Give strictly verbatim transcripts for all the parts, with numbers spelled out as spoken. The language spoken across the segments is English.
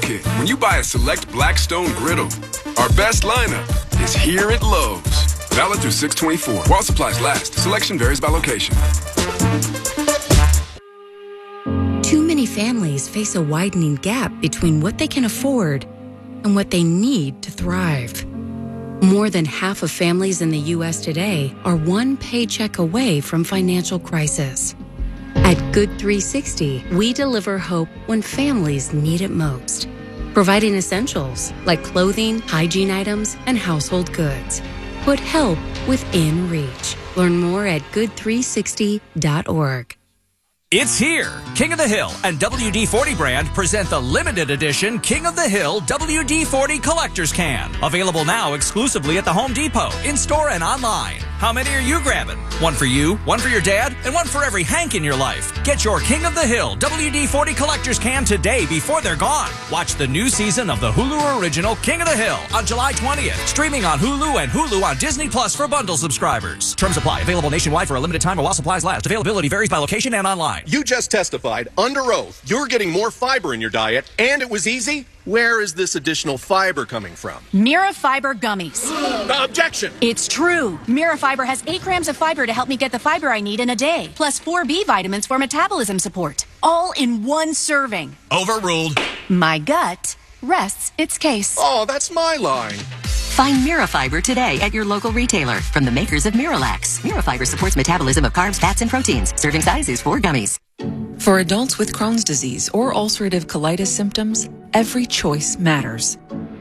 kit when you buy a select Blackstone griddle. Our best lineup is here at Lowe's. Valid through six twenty-four. While supplies last, selection varies by location. Too many families face a widening gap between what they can afford and what they need to thrive. More than half of families in the U S today are one paycheck away from financial crisis. At Good three sixty, we deliver hope when families need it most, providing essentials like clothing, hygiene items, and household goods. Put help within reach. Learn more at good three sixty dot org. It's here! King of the Hill and W D forty brand present the limited edition King of the Hill W D forty Collector's Can. Available now exclusively at the Home Depot, in-store and online. How many are you grabbing? One for you, one for your dad, and one for every Hank in your life. Get your King of the Hill W D forty Collector's Can today before they're gone. Watch the new season of the Hulu original King of the Hill on July twentieth. Streaming on Hulu and Hulu on Disney Plus for bundle subscribers. Terms apply. Available nationwide for a limited time while supplies last. Availability varies by location and online. You just testified under oath you're getting more fiber in your diet, and it was easy. Where is this additional fiber coming from? Mirafiber gummies. Uh, objection! It's true. Mirafiber has eight grams of fiber to help me get the fiber I need in a day, plus four B vitamins for metabolism support, all in one serving. Overruled. My gut rests its case. Oh, that's my line. Find Mirafiber today at your local retailer from the makers of Miralax. Mirafiber supports metabolism of carbs, fats, and proteins. Serving size is four gummies. For adults with Crohn's disease or ulcerative colitis symptoms, every choice matters.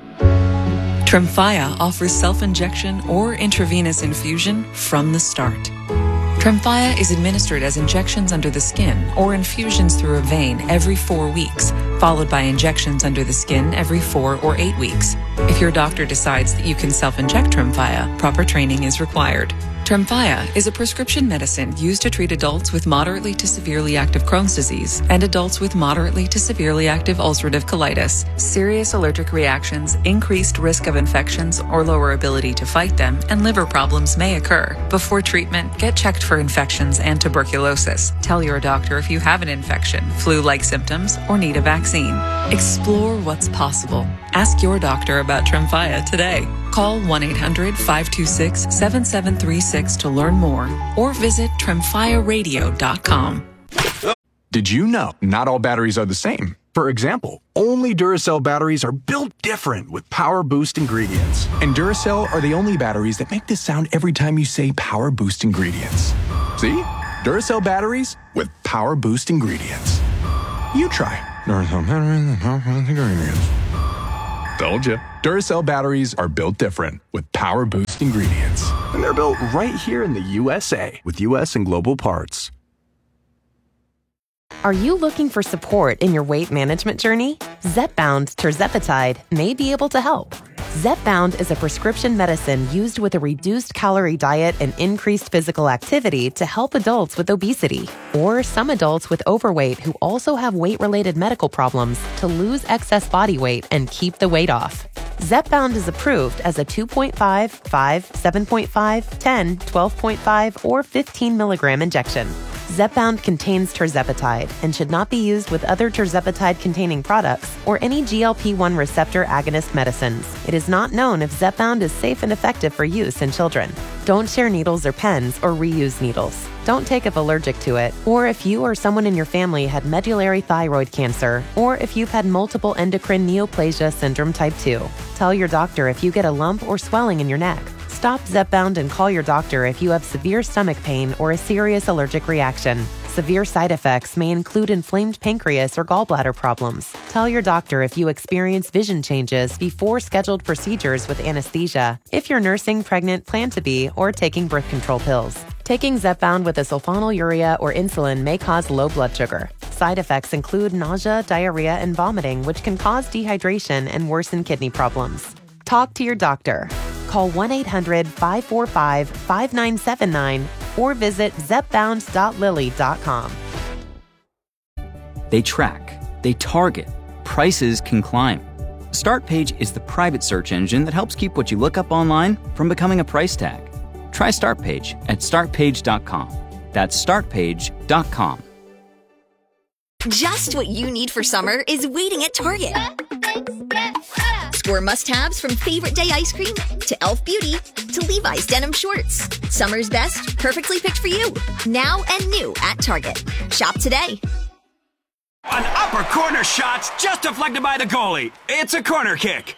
Tremfya offers self-injection or intravenous infusion from the start. Tremfya is administered as injections under the skin or infusions through a vein every four weeks, followed by injections under the skin every four or eight weeks. If your doctor decides that you can self-inject Tremfya, proper training is required. Tremfya is a prescription medicine used to treat adults with moderately to severely active Crohn's disease and adults with moderately to severely active ulcerative colitis. Serious allergic reactions, increased risk of infections or lower ability to fight them, and liver problems may occur. Before treatment, get checked for infections and tuberculosis. Tell your doctor if you have an infection, flu-like symptoms, or need a vaccine. Explore what's possible. Ask your doctor about Tremfya today. Call one eight hundred five two six seven seven three six to learn more or visit tremfya radio dot com. Did you know not all batteries are the same? For example, only Duracell batteries are built different with Power Boost ingredients. And Duracell are the only batteries that make this sound every time you say Power Boost ingredients. See? Duracell batteries with Power Boost ingredients. You try. Duracell batteries with Power Boost ingredients. Told you. Duracell batteries are built different with Power Boost ingredients. And they're built right here in the U S A with U S and global parts. Are you looking for support in your weight management journey? Zepbound tirzepatide may be able to help. Zepbound is a prescription medicine used with a reduced calorie diet and increased physical activity to help adults with obesity or some adults with overweight who also have weight-related medical problems to lose excess body weight and keep the weight off. Zepbound is approved as a two point five, five, seven point five, ten, twelve point five, or fifteen milligram injection. Zepbound contains tirzepatide and should not be used with other tirzepatide-containing products or any G L P one receptor agonist medicines. It is not known if Zepbound is safe and effective for use in children. Don't share needles or pens or reuse needles. Don't take if allergic to it, or if you or someone in your family had medullary thyroid cancer, or if you've had multiple endocrine neoplasia syndrome type two. Tell your doctor if you get a lump or swelling in your neck. Stop Zepbound and call your doctor if you have severe stomach pain or a serious allergic reaction. Severe side effects may include inflamed pancreas or gallbladder problems. Tell your doctor if you experience vision changes before scheduled procedures with anesthesia, if you're nursing, pregnant, plan to be, or taking birth control pills. Taking Zepbound with a sulfonylurea or insulin may cause low blood sugar. Side effects include nausea, diarrhea, and vomiting, which can cause dehydration and worsen kidney problems. Talk to your doctor. Call one eight hundred five four five five nine seven nine or visit zepbound dot lilly dot com. They track, they target, prices can climb. StartPage is the private search engine that helps keep what you look up online from becoming a price tag. Try StartPage at start page dot com. That's start page dot com. Just what you need for summer is waiting at Target. Explore must-haves from Favorite Day ice cream to e l f Beauty to Levi's denim shorts. Summer's best, perfectly picked for you. Now and new at Target. Shop today. An upper corner shot's just deflected by the goalie. It's a corner kick.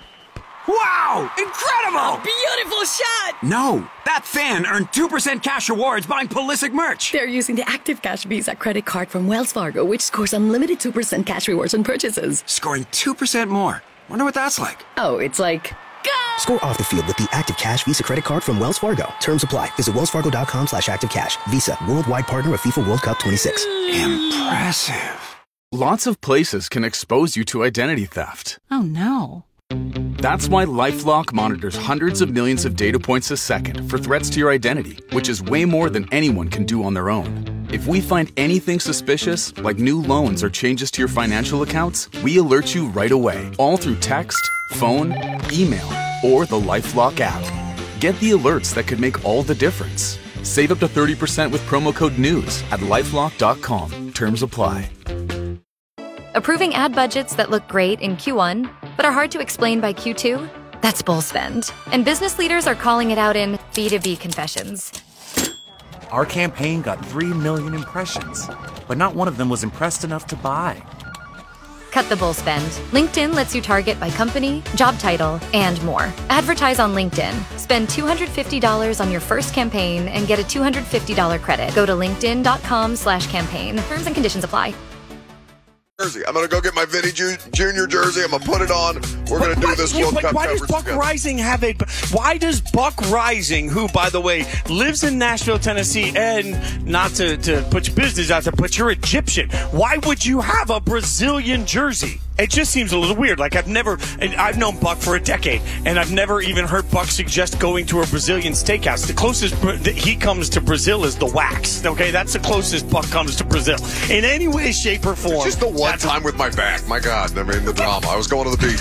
Wow! Incredible! Beautiful shot! No, that fan earned two percent cash rewards buying Pulisic merch. They're using the Active Cash Visa credit card from Wells Fargo, which scores unlimited two percent cash rewards on purchases. Scoring two percent more. Wonder what that's like. Oh, it's like... Go! Score off the field with the Active Cash Visa credit card from Wells Fargo. Terms apply. Visit wellsfargo.com slash activecash. Visa, worldwide partner of FIFA World Cup twenty-six. Impressive. Lots of places can expose you to identity theft. Oh, no. That's why LifeLock monitors hundreds of millions of data points a second for threats to your identity, which is way more than anyone can do on their own. If we find anything suspicious, like new loans or changes to your financial accounts, we alert you right away, all through text, phone, email, or the LifeLock app. Get the alerts that could make all the difference. Save up to thirty percent with promo code NEWS at lifelock dot com. Terms apply. Approving ad budgets that look great in Q one, but are hard to explain by Q two? That's bull spend. And business leaders are calling it out in B two B confessions. Our campaign got three million impressions, but not one of them was impressed enough to buy. Cut the bull spend. LinkedIn lets you target by company, job title, and more. Advertise on LinkedIn. Spend two hundred fifty dollars on your first campaign and get a two hundred fifty dollars credit. Go to linkedin.com slash campaign. Terms and conditions apply. Jersey. I'm going to go get my Vinny Ju- Junior jersey. I'm going to put it on. We're going to do this World Cup Why coverage does Buck together. Rising have a... Why does Buck Rising, who, by the way, lives in Nashville, Tennessee, and not to, to put your business out there, but you're Egyptian, why would you have a Brazilian jersey? It just seems a little weird. Like, I've never... I've known Buck for a decade, and I've never even heard Buck suggest going to a Brazilian steakhouse. The closest that he comes to Brazil is the Wax, okay? That's the closest Buck comes to Brazil. In any way, shape, or form. It's just the one time with my back. My God. I mean, the drama. I was going to the beach.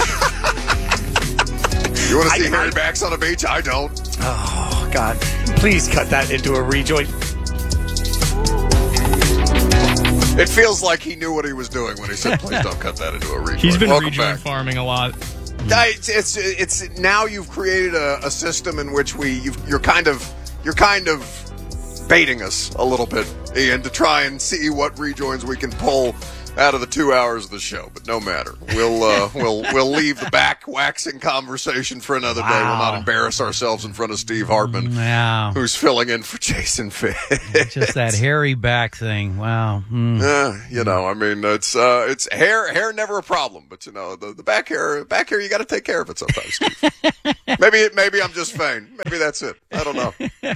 You want to see I, Harry I, Backs on a beach? I don't. Oh, God. Please cut that into a rejoin. It feels like he knew what he was doing when he said, please don't cut that into a rejoin. He's been Welcome rejoin back. farming a lot. It's, it's, it's, now you've created a, a system in which we, you've, you're kind of, you're kind of baiting us a little bit, Ian, to try and see what rejoins we can pull out of the two hours of the show, but no matter. We'll uh, we'll we'll leave the back waxing conversation for another wow. day. We'll not embarrass ourselves in front of Steve Hartman, wow. who's filling in for Jason Fitz. Just that hairy back thing. Wow. Mm. Uh, you know, I mean, it's uh, it's hair hair never a problem, but you know, the, the back hair back hair you got to take care of it sometimes. Steve. maybe maybe I'm just vain. Maybe that's it. I don't know.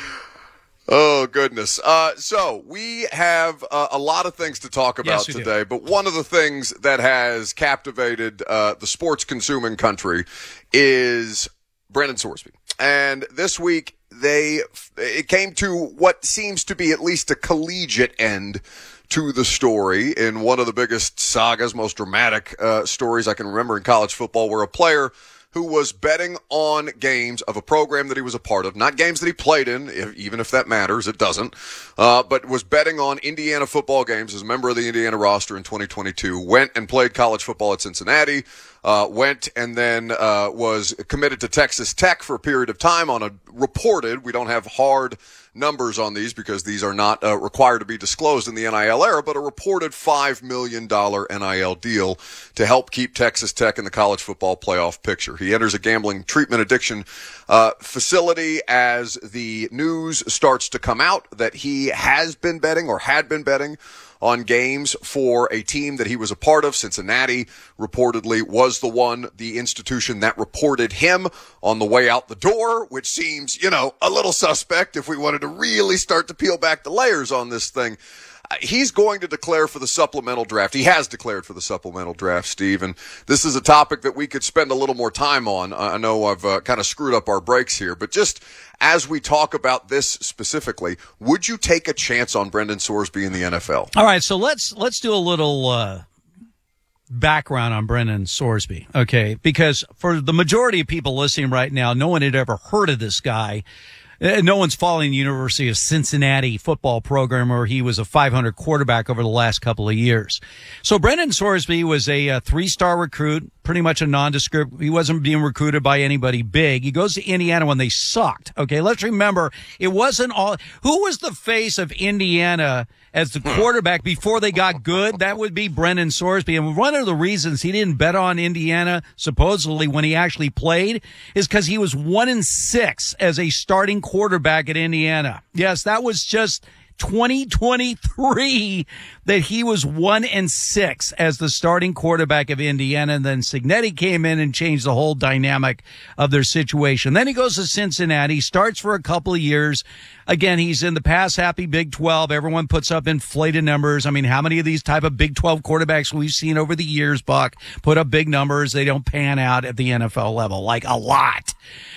Oh, goodness. Uh, so we have uh, a lot of things to talk about yes, today, but one of the things that has captivated uh, the sports consuming country is Brendan Sorsby. And this week, they it came to what seems to be at least a collegiate end to the story in one of the biggest sagas, most dramatic uh, stories I can remember in college football, where a player who was betting on games of a program that he was a part of, not games that he played in, if, even if that matters, it doesn't, uh, but was betting on Indiana football games as a member of the Indiana roster in twenty twenty-two, went and played college football at Cincinnati, uh, went and then uh, was committed to Texas Tech for a period of time on a reported, we don't have hard numbers on these because these are not uh, required to be disclosed in the N I L era, but a reported five million dollars N I L deal to help keep Texas Tech in the college football playoff picture. He enters a gambling treatment addiction uh, facility as the news starts to come out that he has been betting or had been betting on games for a team that he was a part of. Cincinnati reportedly was the one, the institution that reported him on the way out the door, which seems, you know, a little suspect if we wanted to really start to peel back the layers on this thing. Uh, he's going to declare for the supplemental draft. He has declared for the supplemental draft, Steve, and this is a topic that we could spend a little more time on. Uh, I know I've uh, kind of screwed up our breaks here, but just as we talk about this specifically, would you take a chance on Brendan Sorsby in the N F L? All right, so let's let's do a little uh, background on Brendan Sorsby, okay? Because for the majority of people listening right now, no one had ever heard of this guy. Uh, no one's following the University of Cincinnati football program where he was a five hundred quarterback over the last couple of years. So Brendan Sorsby was a, a three-star recruit, pretty much a nondescript. He wasn't being recruited by anybody big. He goes to Indiana when they sucked. Okay, let's remember, it wasn't all. Who was the face of Indiana as the quarterback before they got good? That would be Brendan Sorsby. And one of the reasons he didn't bet on Indiana, supposedly, when he actually played, is because he was one and six as a starting quarterback at Indiana. Yes, that was just twenty twenty-three that he was one and six as the starting quarterback of Indiana. And then Cignetti came in and changed the whole dynamic of their situation. Then he goes to Cincinnati, starts for a couple of years. Again, he's in the pass-happy Big twelve. Everyone puts up inflated numbers. I mean, how many of these type of Big twelve quarterbacks we've seen over the years, Buck, put up big numbers? They don't pan out at the N F L level, like a lot.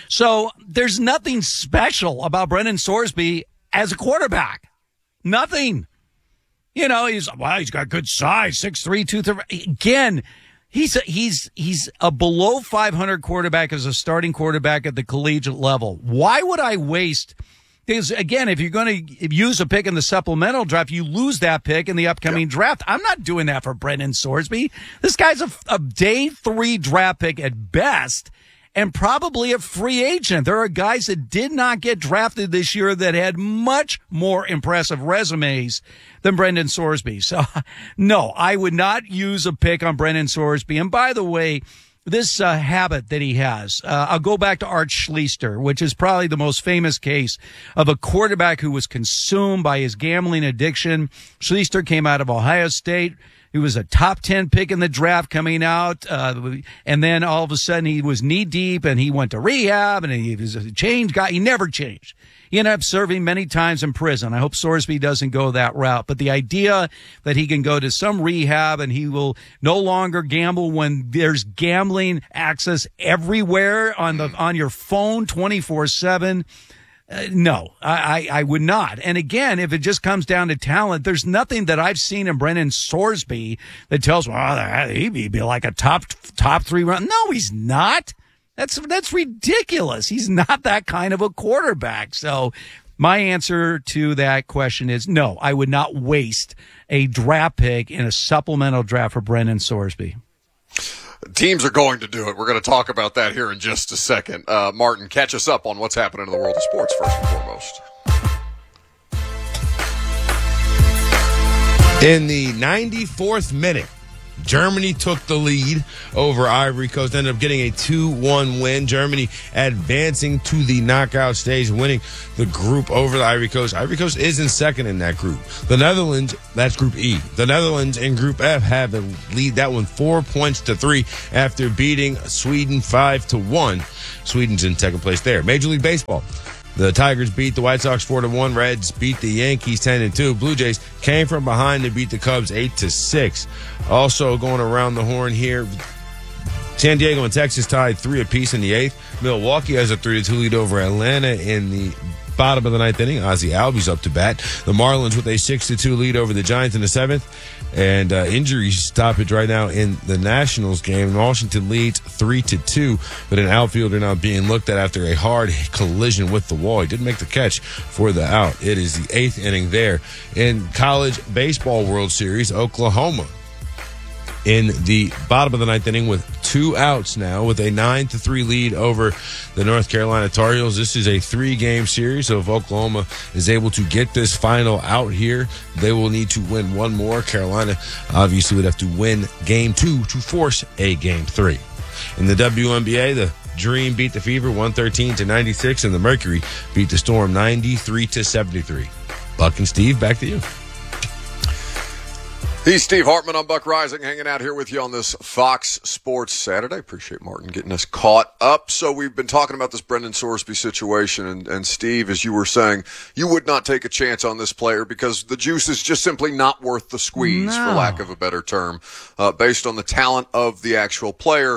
So there's nothing special about Brendan Sorsby as a quarterback. Nothing. You know, he's, well, he's got good size, six three, two thirty. Again, he's a, he's he's a below five hundred quarterback as a starting quarterback at the collegiate level. Why would I waste? Because, again, if you're going to use a pick in the supplemental draft, you lose that pick in the upcoming yeah. draft. I'm not doing that for Brendan Sorsby. This guy's a, a day three draft pick at best and probably a free agent. There are guys that did not get drafted this year that had much more impressive resumes than Brendan Sorsby. So, no, I would not use a pick on Brendan Sorsby. And by the way, this uh, habit that he has, uh, I'll go back to Art Schlichter, which is probably the most famous case of a quarterback who was consumed by his gambling addiction. Schlichter came out of Ohio State. He was a top ten pick in the draft coming out, uh, and then all of a sudden he was knee deep and he went to rehab and he was a changed guy. He never changed. He ended up serving many times in prison. I hope Sorsby doesn't go that route. But the idea that he can go to some rehab and he will no longer gamble when there's gambling access everywhere on the on your phone twenty-four seven. Uh, no, I, I, I would not. And again, if it just comes down to talent, there's nothing that I've seen in Brendan Sorsby that tells me, oh, he'd be like a top top three run. No, he's not. That's that's ridiculous. He's not that kind of a quarterback. So my answer to that question is no, I would not waste a draft pick in a supplemental draft for Brendan Sorsby. Teams are going to do it. We're going to talk about that here in just a second. Uh, Martin, catch us up on what's happening in the world of sports first and foremost. In the ninety-fourth minute, Germany took the lead over Ivory Coast, ended up getting a two one win. Germany advancing to the knockout stage, winning the group over the Ivory Coast. Ivory Coast is in second in that group. The Netherlands, that's Group E. The Netherlands in Group F have a lead that one four points to three after beating Sweden five to one. Sweden's in second place there. Major League Baseball. The Tigers beat the White Sox four to one. Reds beat the Yankees ten to two. Blue Jays came from behind to beat the Cubs eight to six. Also going around the horn here, San Diego and Texas tied three apiece in the eighth. Milwaukee has a three to two lead over Atlanta in the bottom of the ninth inning. Ozzie Albies up to bat. The Marlins with a six to two lead over the Giants in the seventh. And uh, injury stoppage right now in the Nationals game. Washington leads three to two, but an outfielder now being looked at after a hard collision with the wall. He didn't make the catch for the out. It is the eighth inning there. In College Baseball World Series, Oklahoma in the bottom of the ninth inning with two outs now with a nine to three lead over the North Carolina Tar Heels. This is a three-game series, so if Oklahoma is able to get this final out here, they will need to win one more. Carolina obviously would have to win game two to force a game three. In the W N B A, the Dream beat the Fever one thirteen to ninety-six, and the Mercury beat the Storm ninety-three to seventy-three. Buck and Steve, back to you. He's Steve Hartman. I'm Buck Rising, hanging out here with you on this Fox Sports Saturday. Appreciate Martin getting us caught up. So we've been talking about this Brendan Sorsby situation, and, and Steve, as you were saying, you would not take a chance on this player because the juice is just simply not worth the squeeze, no. for lack of a better term, uh, based on the talent of the actual player.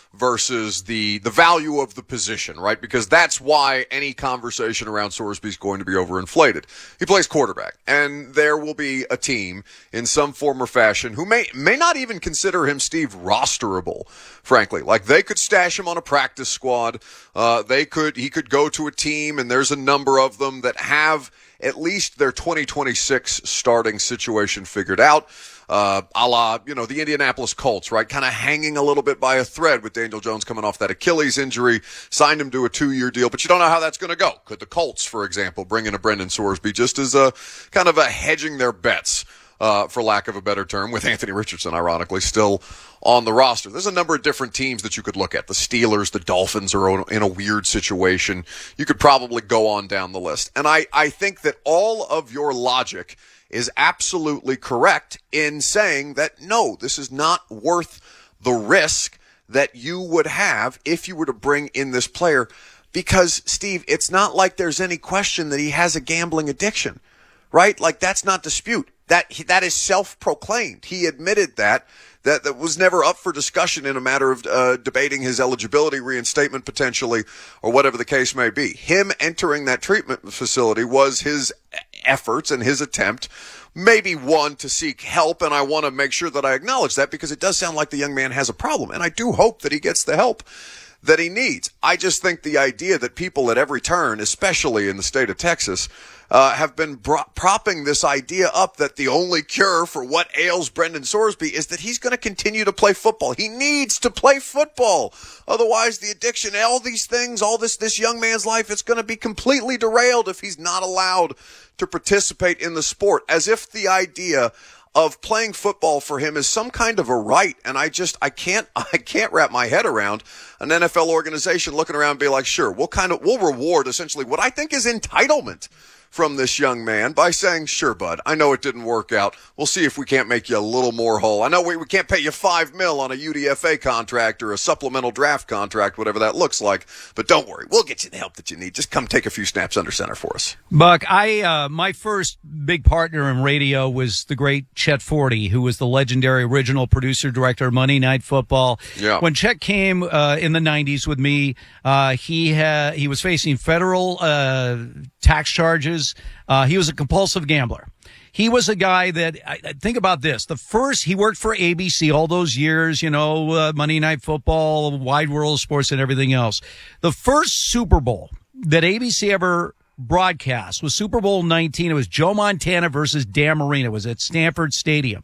versus the the value of the position, right? Because that's why any conversation around Sorsby is going to be overinflated. He plays quarterback, and there will be a team in some form or fashion who may may not even consider him, Steve, rosterable, frankly. Like, they could stash him on a practice squad. Uh, they could he could go to a team, and there's a number of them that have at least their twenty twenty-six starting situation figured out. Uh, a la, you know, the Indianapolis Colts, right? Kind of hanging a little bit by a thread with Daniel Jones coming off that Achilles injury, signed him to a two-year deal, but you don't know how that's going to go. Could the Colts, for example, bring in a Brendan Sorsby just as a kind of a hedging their bets, uh, for lack of a better term, with Anthony Richardson, ironically, still on the roster? There's a number of different teams that you could look at. The Steelers, the Dolphins are in a weird situation. You could probably go on down the list. And I, I think that all of your logic is absolutely correct in saying that, no, this is not worth the risk that you would have if you were to bring in this player. Because, Steve, it's not like there's any question that he has a gambling addiction, right? Like, that's not dispute. That, that is self-proclaimed. He admitted that. That, that was never up for discussion in a matter of uh, debating his eligibility, reinstatement potentially, or whatever the case may be. Him entering that treatment facility was his efforts and his attempt, maybe one, to seek help, and I want to make sure that I acknowledge that because it does sound like the young man has a problem, and I do hope that he gets the help that he needs. I just think the idea that people at every turn, especially in the state of Texas, uh, have been bro- propping this idea up that the only cure for what ails Brendan Sorsby is that he's going to continue to play football. He needs to play football. Otherwise, the addiction, all these things, all this, this young man's life, it's going to be completely derailed if he's not allowed to participate in the sport, as if the idea of playing football for him is some kind of a right. And I just, I can't, I can't wrap my head around an N F L organization looking around and be like, sure, we'll kind of, we'll reward essentially what I think is entitlement from this young man by saying, sure, bud, I know it didn't work out. We'll see if we can't make you a little more whole. I know we, we can't pay you five mil on a U D F A contract or a supplemental draft contract, whatever that looks like. But don't worry, we'll get you the help that you need. Just come take a few snaps under center for us. Buck, I, uh, my first big partner in radio was the great Chet Forty, who was the legendary original producer director of Monday Night Football. Yeah. When Chet came, uh, in the nineties with me, uh, he had, he was facing federal, uh, tax charges. Uh, he was a compulsive gambler. He was a guy that, I, think about this, the first, he worked for A B C all those years, you know, uh, Monday Night Football, Wide World of Sports and everything else. The first Super Bowl that A B C ever broadcast was Super Bowl nineteen. It was Joe Montana versus Dan Marino. It was at Stanford Stadium.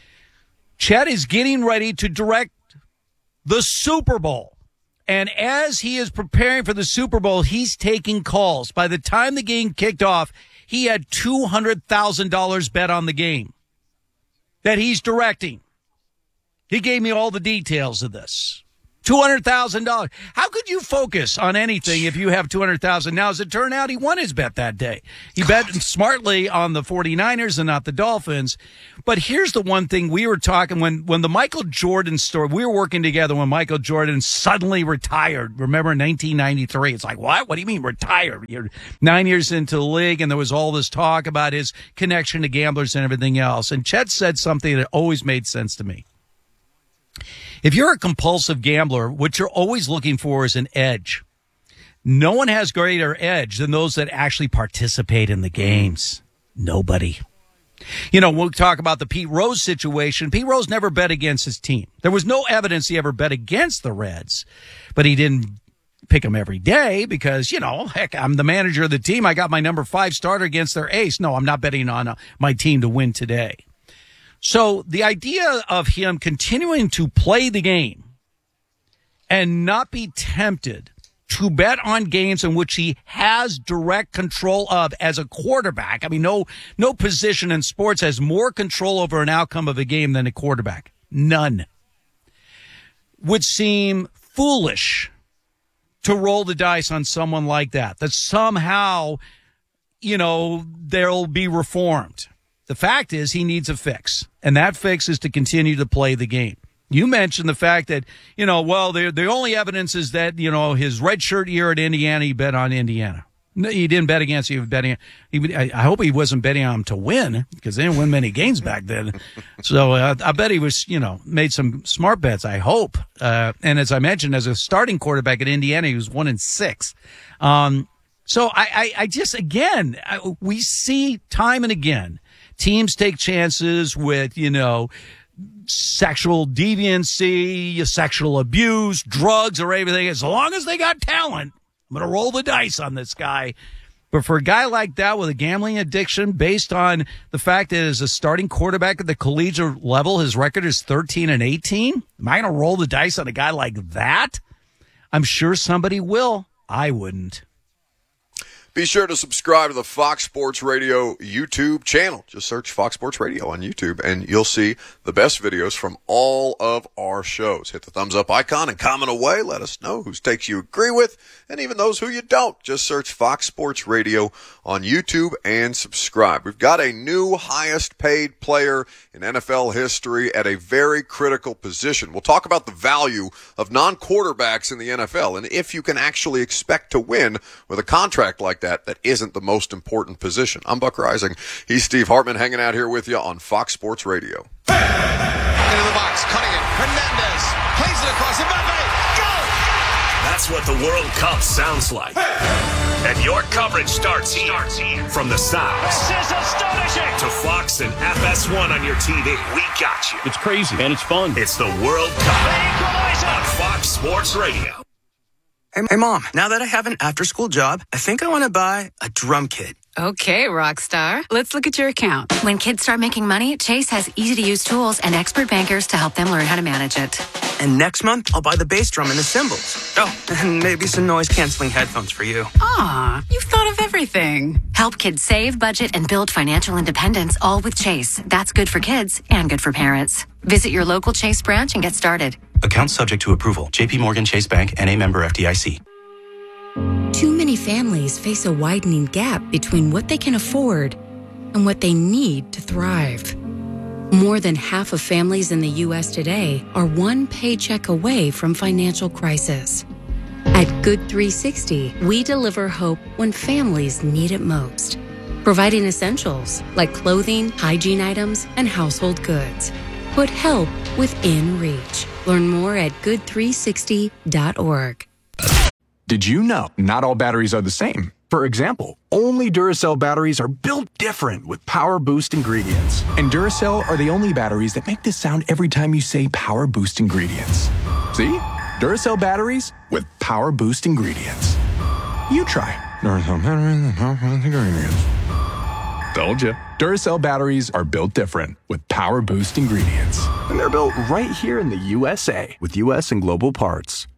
Chet is getting ready to direct the Super Bowl. And as he is preparing for the Super Bowl, he's taking calls. By the time the game kicked off, he had two hundred thousand dollars bet on the game that he's directing. He gave me all the details of this. two hundred thousand dollars. How could you focus on anything if you have two hundred thousand dollars? Now, as it turned out, he won his bet that day. He bet smartly on the 49ers and not the Dolphins. But here's the one thing we were talking when, when the Michael Jordan story, we were working together when Michael Jordan suddenly retired. Remember in nineteen ninety-three? It's like, what? What do you mean retired? You're nine years into the league, and there was all this talk about his connection to gamblers and everything else. And Chet said something that always made sense to me. If you're a compulsive gambler, what you're always looking for is an edge. No one has greater edge than those that actually participate in the games. Nobody. You know, we'll talk about the Pete Rose situation. Pete Rose never bet against his team. There was no evidence he ever bet against the Reds, but he didn't pick them every day because, you know, heck, I'm the manager of the team. I got my number five starter against their ace. No, I'm not betting on uh, my team to win today. So the idea of him continuing to play the game and not be tempted to bet on games in which he has direct control of as a quarterback. I mean, no, no position in sports has more control over an outcome of a game than a quarterback. None. Would seem foolish to roll the dice on someone like that, that somehow, you know, they'll be reformed. The fact is he needs a fix, and that fix is to continue to play the game. You mentioned the fact that, you know, well, the, the only evidence is that, you know, his redshirt year at Indiana, he bet on Indiana. No, he didn't bet against you. He was betting. He, I, I hope he wasn't betting on him to win because they didn't win many games back then. So uh, I bet he was, you know, made some smart bets. I hope. Uh, and as I mentioned, as a starting quarterback at Indiana, he was one in six. Um, so I, I, I just again, I, we see time and again teams take chances with, you know, sexual deviancy, sexual abuse, drugs, or everything. As long as they got talent, I'm going to roll the dice on this guy. But for a guy like that with a gambling addiction based on the fact that as a starting quarterback at the collegiate level, his record is thirteen and eighteen, am I going to roll the dice on a guy like that? I'm sure somebody will. I wouldn't. Be sure to subscribe to the Fox Sports Radio YouTube channel. Just search Fox Sports Radio on YouTube, and you'll see the best videos from all of our shows. Hit the thumbs up icon and comment away. Let us know whose takes you agree with, and even those who you don't. Just search Fox Sports Radio on YouTube and subscribe. We've got a new highest paid player in N F L history at a very critical position. We'll talk about the value of non-quarterbacks in the N F L, and if you can actually expect to win with a contract like that. That, that isn't the most important position. I'm Buck Rising. He's Steve Hartman hanging out here with you on Fox Sports Radio. Into the box, cutting it. Hernandez plays it across. Mbappe, go! That's what the World Cup sounds like. And your coverage starts here. From the Sox. This is astonishing. To Fox and F S one on your T V. We got you. It's crazy, and it's fun. It's the World Cup on Fox Sports Radio. Hey, hey, Mom, now that I have an after-school job, I think I want to buy a drum kit. Okay, Rockstar. Let's look at your account. When kids start making money, Chase has easy-to-use tools and expert bankers to help them learn how to manage it. And next month, I'll buy the bass drum and the cymbals. Oh, and maybe some noise-canceling headphones for you. Aw, you've thought of everything. Help kids save, budget, and build financial independence, all with Chase. That's good for kids and good for parents. Visit your local Chase branch and get started. Account subject to approval. J P Morgan Chase Bank and a member F D I C. Too many families face a widening gap between what they can afford and what they need to thrive. More than half of families in the U S today are one paycheck away from financial crisis. At Good three sixty, we deliver hope when families need it most, providing essentials like clothing, hygiene items, and household goods. Put help within reach. Learn more at good three sixty dot org. Did you know not all batteries are the same? For example, only Duracell batteries are built different with Power Boost ingredients. And Duracell are the only batteries that make this sound every time you say Power Boost ingredients. See? Duracell batteries with Power Boost ingredients. You try. Duracell batteries with Power Boost ingredients. Told you. Duracell batteries are built different with Power Boost ingredients. And they're built right here in the U S A with U S and global parts.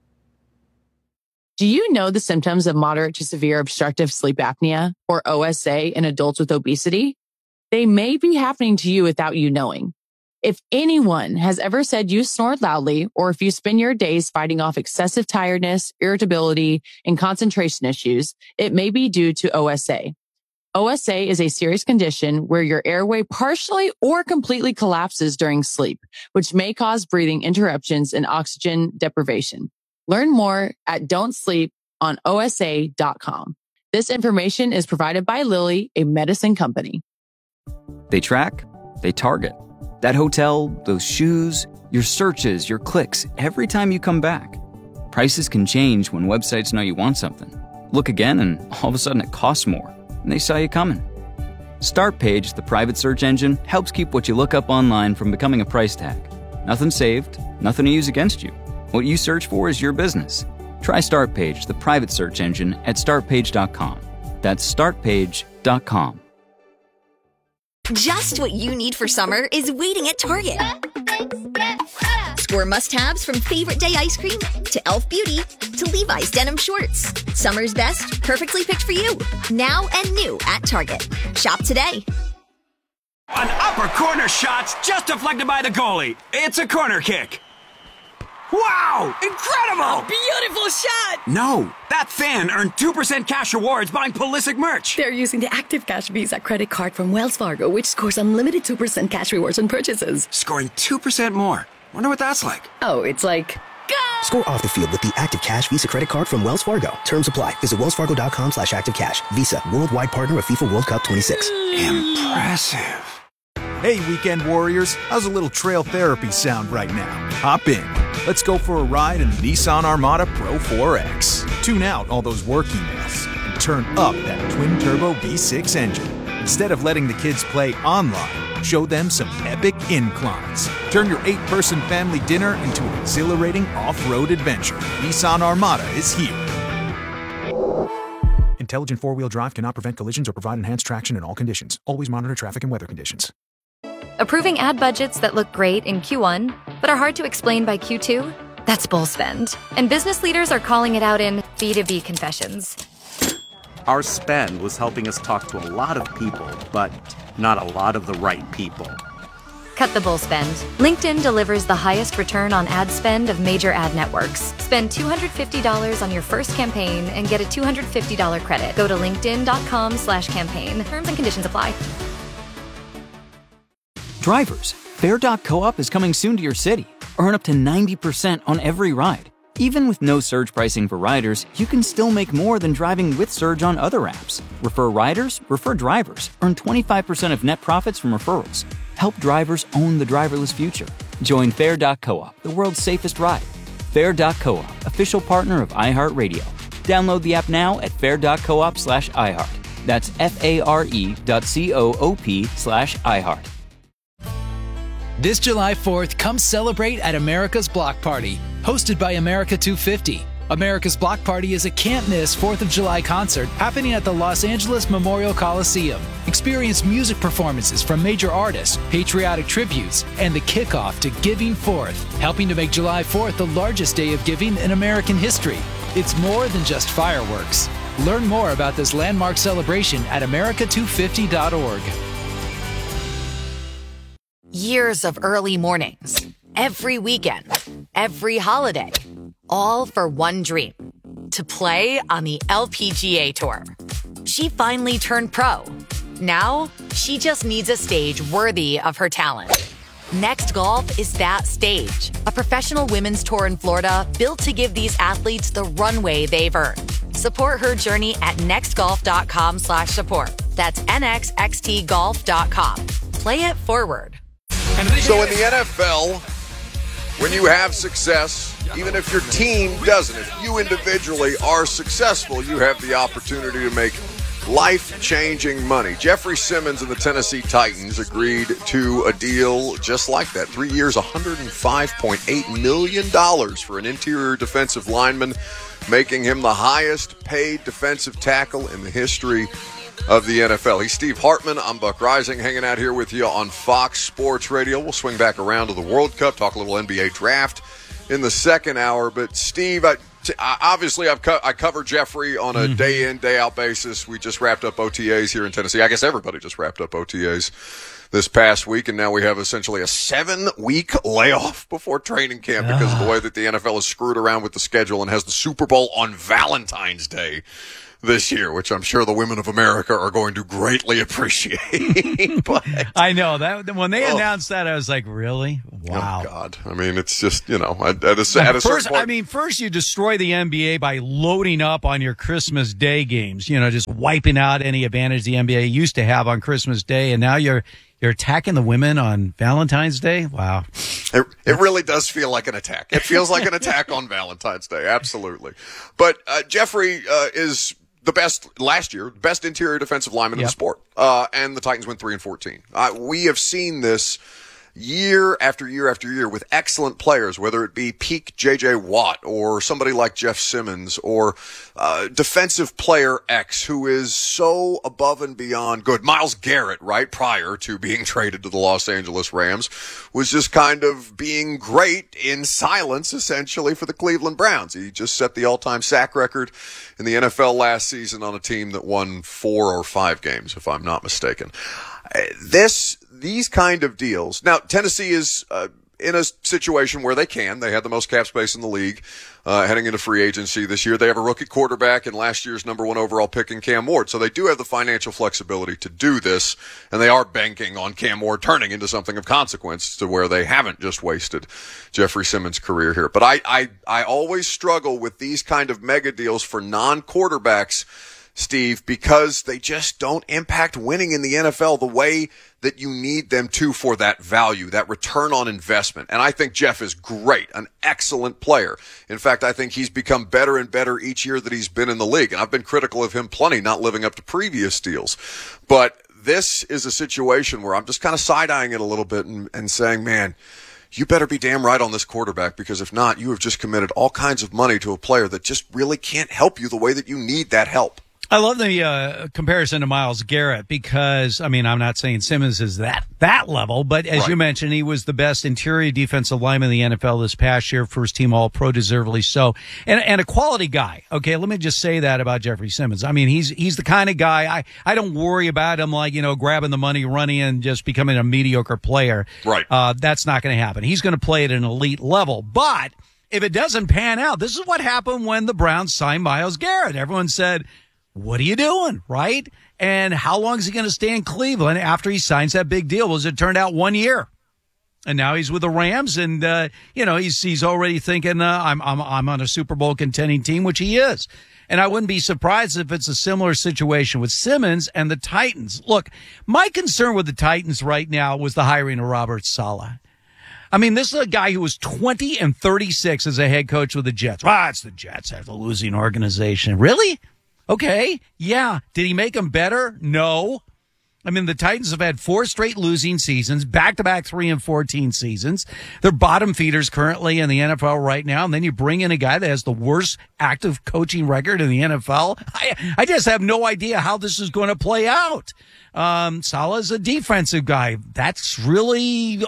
Do you know the symptoms of moderate to severe obstructive sleep apnea, or O S A, in adults with obesity? They may be happening to you without you knowing. If anyone has ever said you snore loudly, or if you spend your days fighting off excessive tiredness, irritability, and concentration issues, it may be due to O S A. O S A is a serious condition where your airway partially or completely collapses during sleep, which may cause breathing interruptions and oxygen deprivation. Learn more at don't sleep on O S A dot com. This information is provided by Lilly, a medicine company. They track, they target. That hotel, those shoes, your searches, your clicks, every time you come back. Prices can change when websites know you want something. Look again and all of a sudden it costs more, and they saw you coming. StartPage, the private search engine, helps keep what you look up online from becoming a price tag. Nothing saved, nothing to use against you. What you search for is your business. Try StartPage, the private search engine, at start page dot com. That's start page dot com. Just what you need for summer is waiting at Target. Score must-haves from Favorite Day ice cream to Elf Beauty to Levi's denim shorts. Summer's best, perfectly picked for you. Now and new at Target. Shop today. An upper corner shot's just deflected by the goalie. It's a corner kick. Wow! Incredible! A beautiful shot! No, that fan earned two percent cash rewards buying Pulisic merch. They're using the Active Cash Visa credit card from Wells Fargo, which scores unlimited two percent cash rewards on purchases. Scoring two percent more. Wonder what that's like. Oh, it's like, go! Score off the field with the Active Cash Visa Credit Card from Wells Fargo. Terms apply. Visit wellsfargo.com slash active cash. Visa, worldwide partner of FIFA World Cup twenty-six. Impressive. Hey, weekend warriors, how's a little trail therapy sound right now? Hop in. Let's go for a ride in the Nissan Armada Pro four X. Tune out all those work emails and turn up that twin-turbo V six engine. Instead of letting the kids play online, show them some epic inclines. Turn your eight-person family dinner into an exhilarating off-road adventure. Nissan Armada is here. Intelligent four-wheel drive cannot prevent collisions or provide enhanced traction in all conditions. Always monitor traffic and weather conditions. Approving ad budgets that look great in Q one, but are hard to explain by Q two? That's bull spend. And business leaders are calling it out in B two B confessions. Our spend was helping us talk to a lot of people, but not a lot of the right people. Cut the bull spend. LinkedIn delivers the highest return on ad spend of major ad networks. Spend two hundred fifty dollars on your first campaign and get a two hundred fifty dollars credit. Go to linkedin.com slash campaign. Terms and conditions apply. Drivers, Fair dot coop is coming soon to your city. Earn up to ninety percent on every ride. Even with no surge pricing for riders, you can still make more than driving with Surge on other apps. Refer riders, refer drivers. Earn twenty-five percent of net profits from referrals. Help drivers own the driverless future. Join Fair dot coop, the world's safest ride. Fair dot coop, official partner of iHeartRadio. Download the app now at fair.coop slash iHeart. That's F-A-R-E dot C-O-O-P slash iHeart. This July fourth, come celebrate at America's Block Party, hosted by America two fifty. America's Block Party is a can't-miss fourth of July concert happening at the Los Angeles Memorial Coliseum. Experience music performances from major artists, patriotic tributes, and the kickoff to Giving Fourth, helping to make July fourth the largest day of giving in American history. It's more than just fireworks. Learn more about this landmark celebration at america two fifty dot org. Years of early mornings, every weekend, every holiday, all for one dream, to play on the L P G A Tour. She finally turned pro. Now, she just needs a stage worthy of her talent. Next Golf is that stage, a professional women's tour in Florida built to give these athletes the runway they've earned. Support her journey at nextgolf.com slash support. That's N X X T golf dot com. Play it forward. So in the N F L, when you have success, even if your team doesn't, if you individually are successful, you have the opportunity to make life-changing money. Jeffrey Simmons and the Tennessee Titans agreed to a deal just like that. Three years, one hundred five point eight million dollars for an interior defensive lineman, making him the highest-paid defensive tackle in the history of the N F L. He's Steve Hartman. I'm Buck Rising, hanging out here with you on Fox Sports Radio. We'll swing back around to the World Cup, talk a little N B A draft in the second hour. But, Steve, I, I, obviously I've co- I cover Jeffrey on a mm-hmm. day-in, day-out basis. We just wrapped up O T As here in Tennessee. I guess everybody just wrapped up O T As this past week, and now we have essentially a seven-week layoff before training camp because of the way that the N F L is screwed around with the schedule and has the Super Bowl on Valentine's Day this year, which I'm sure the women of America are going to greatly appreciate. But, I know that when they oh, announced that, I was like, really? Wow. Oh God. I mean, it's just, you know, at, at a, at a first, certain point. I mean, first you destroy the N B A by loading up on your Christmas Day games, you know, just wiping out any advantage the N B A used to have on Christmas Day. And now you're, You're attacking the women on Valentine's Day? Wow. It, it really does feel like an attack. It feels like an attack on Valentine's Day. Absolutely. But uh, Jeffrey uh, is the best last year, best interior defensive lineman yep. in the sport. Uh, and the Titans went three and fourteen. Uh, we have seen this year after year after year with excellent players, whether it be peak J J Watt or somebody like Jeff Simmons or uh, defensive player X who is so above and beyond good. Myles Garrett, right, prior to being traded to the Los Angeles Rams, was just kind of being great in silence, essentially, for the Cleveland Browns. He just set the all-time sack record in the N F L last season on a team that won four or five games, if I'm not mistaken. This, these kind of deals. Now, Tennessee is uh, in a situation where they can. They had the most cap space in the league. uh, heading into free agency this year. They have a rookie quarterback and last year's number one overall pick in Cam Ward. So they do have the financial flexibility to do this, and they are banking on Cam Ward turning into something of consequence to where they haven't just wasted Jeffrey Simmons' career here. But I, I, I always struggle with these kind of mega deals for non-quarterbacks, Steve, because they just don't impact winning in the N F L the way that you need them to for that value, that return on investment. And I think Jeff is great, an excellent player. In fact, I think he's become better and better each year that he's been in the league. And I've been critical of him plenty, not living up to previous deals. But this is a situation where I'm just kind of side-eyeing it a little bit and, and saying, man, you better be damn right on this quarterback, because if not, you have just committed all kinds of money to a player that just really can't help you the way that you need that help. I love the uh, comparison to Myles Garrett because, I mean, I'm not saying Simmons is that that level, but as right. you mentioned, he was the best interior defensive lineman in the N F L this past year, first team All-Pro, deservedly so, and and a quality guy. Okay, let me just say that about Jeffrey Simmons. I mean, he's he's the kind of guy, I, I don't worry about him like, you know, grabbing the money, running, and just becoming a mediocre player. Right. Uh, that's not going to happen. He's going to play at an elite level, but if it doesn't pan out, this is what happened when the Browns signed Myles Garrett. Everyone said, what are you doing, right? And how long is he going to stay in Cleveland after he signs that big deal? Well, as it turned out, one year. And now he's with the Rams, and, uh, you know, he's he's already thinking, uh, I'm, I'm, I'm on a Super Bowl contending team, which he is. And I wouldn't be surprised if it's a similar situation with Simmons and the Titans. Look, my concern with the Titans right now was the hiring of Robert Saleh. I mean, this is a guy who was twenty and thirty-six as a head coach with the Jets. Ah, it's the Jets. They're the losing organization. Really? Okay, yeah. Did he make them better? No. I mean, the Titans have had four straight losing seasons, back-to-back three and fourteen seasons. They're bottom feeders currently in the N F L right now, and then you bring in a guy that has the worst active coaching record in the N F L. I, I just have no idea how this is going to play out. Um, Saleh's a defensive guy. That's really...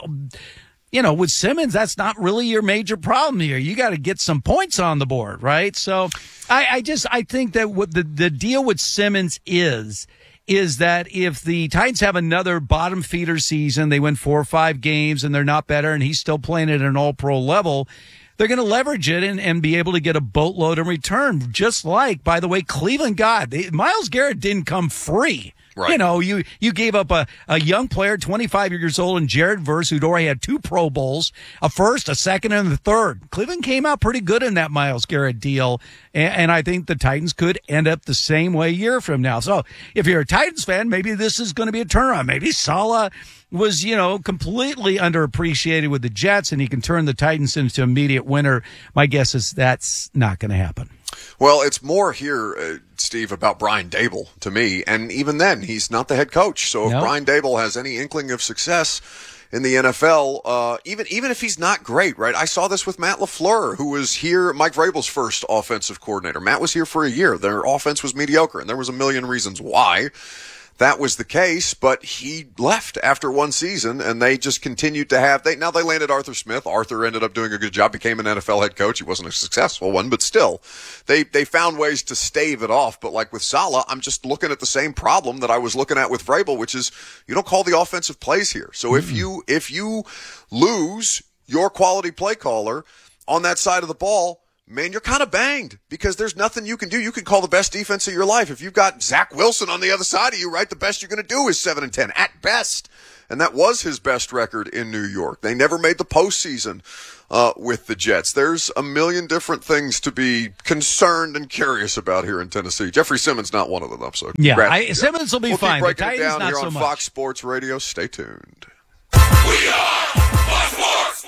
You know, with Simmons, that's not really your major problem here. You got to get some points on the board, right? So I, I just, I think that what the, the deal with Simmons is, is that if the Titans have another bottom feeder season, they win four or five games and they're not better and he's still playing at an all-pro level, they're going to leverage it and, and be able to get a boatload in return. Just like, by the way, Cleveland got. They, Myles Garrett didn't come free. Right. You know, you, you gave up a, a young player, twenty-five years old, and Jared Verse, who'd already had two Pro Bowls, a first, a second, and a third. Cleveland came out pretty good in that Myles Garrett deal, and, and I think the Titans could end up the same way a year from now. So if you're a Titans fan, maybe this is going to be a turnaround. Maybe Saleh was, you know, completely underappreciated with the Jets, and he can turn the Titans into immediate winner. My guess is that's not going to happen. Well, it's more here, uh, Steve, about Brian Daboll to me. And even then, he's not the head coach. So if nope. Brian Daboll has any inkling of success in the N F L, uh, even even if he's not great, right? I saw this with Matt LaFleur, who was here, Mike Vrabel's first offensive coordinator. Matt was here for a year. Their offense was mediocre, and there was a million reasons why that was the case, but he left after one season, and they just continued to have they now they landed Arthur Smith. Arthur ended up doing a good job, became an N F L head coach. He wasn't a successful one, but still, they they found ways to stave it off. But like with Saleh, I'm just looking at the same problem that I was looking at with Vrabel, which is you don't call the offensive plays here. So mm-hmm. if you if you lose your quality play caller on that side of the ball, man, you're kind of banged because there's nothing you can do. You can call the best defense of your life. If you've got Zach Wilson on the other side of you, right, the best you're going to do is seven and ten at best. And that was his best record in New York. They never made the postseason uh, with the Jets. There's a million different things to be concerned and curious about here in Tennessee. Jeffrey Simmons not one of them, so yeah, I, Simmons will be we'll fine. We'll keep breaking the it down not here so on much. Fox Sports Radio. Stay tuned. We are Fox Sports.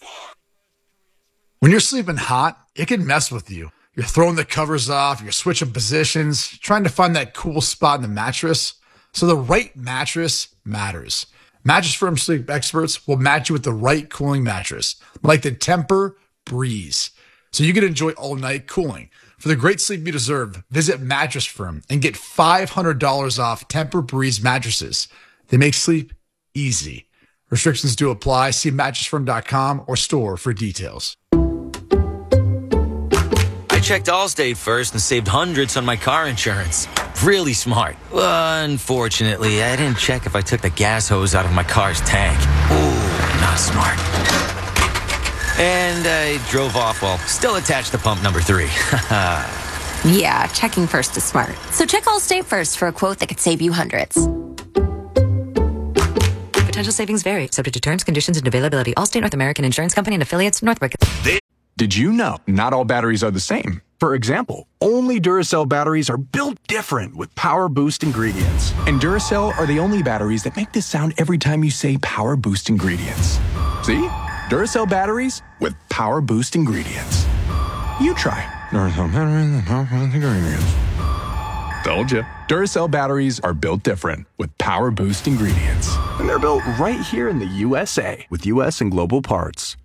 When you're sleeping hot, it can mess with you. You're throwing the covers off, you're switching positions, trying to find that cool spot in the mattress. So the right mattress matters. Mattress Firm sleep experts will match you with the right cooling mattress, like the Tempur Breeze, so you can enjoy all-night cooling. For the great sleep you deserve, visit Mattress Firm and get five hundred dollars off Tempur Breeze mattresses. They make sleep easy. Restrictions do apply. See mattress firm dot com or store for details. I checked Allstate first and saved hundreds on my car insurance. Really smart. Unfortunately, I didn't check if I took the gas hose out of my car's tank. Ooh, not smart. And I drove off while still attached to pump number three. Yeah, checking first is smart. So check Allstate first for a quote that could save you hundreds. Potential savings vary, subject to terms, conditions, and availability. Allstate North American Insurance Company and affiliates, Northbrook. Did you know not all batteries are the same? For example, only Duracell batteries are built different with Power Boost ingredients. And Duracell are the only batteries that make this sound every time you say Power Boost ingredients. See? Duracell batteries with Power Boost ingredients. You try. Duracell batteries with Power Boost ingredients. Told you. Duracell batteries are built different with Power Boost ingredients. And they're built right here in the U S A with U S and global parts.